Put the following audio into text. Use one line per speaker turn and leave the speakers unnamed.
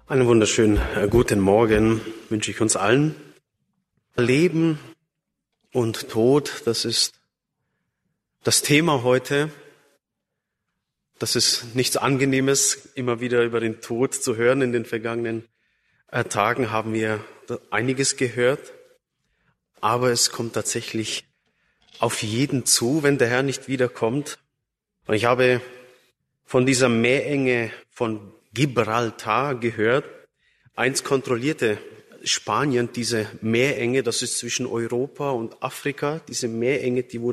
Einen wunderschönen guten Morgen wünsche ich uns allen. Leben und Tod, das ist das Thema heute. Das ist nichts Angenehmes, immer wieder über den Tod zu hören. In den vergangenen Tagen haben wir einiges gehört. Aber es kommt tatsächlich auf jeden zu, wenn der Herr nicht wiederkommt. Und ich habe von dieser Meerenge von Gibraltar gehört. Einst kontrollierte Spanien diese Meerenge, das ist zwischen Europa und Afrika. Diese Meerenge, die wurde